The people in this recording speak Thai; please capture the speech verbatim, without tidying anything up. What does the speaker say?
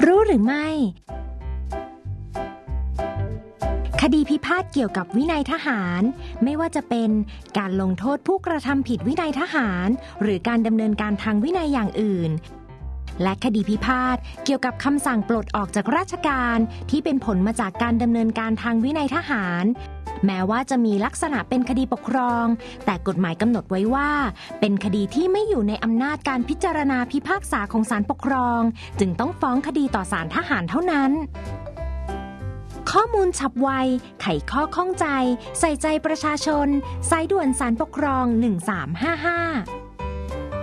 รู้หรือไม่คดีพิพาทเกี่ยวกับวินัยทหารไม่ว่าจะเป็นการลงโทษผู้กระทำผิดวินัยทหารหรือการดำเนินการทางวินัยอย่างอื่นและคดีพิพาทเกี่ยวกับคำสั่งปลดออกจากราชการที่เป็นผลมาจากการดำเนินการทางวินัยทหารแม้ว่าจะมีลักษณะเป็นคดีปกครองแต่กฎหมายกำหนดไว้ว่าเป็นคดีที่ไม่อยู่ในอำนาจการพิจารณาพิพากษาของศาลปกครองจึงต้องฟ้องคดีต่อศาลทหารเท่านั้นข้อมูลฉับไวไขข้อข้องใจใส่ใจประชาชนสายด่วนศาลปกครองหนึ่งสามห้าห้า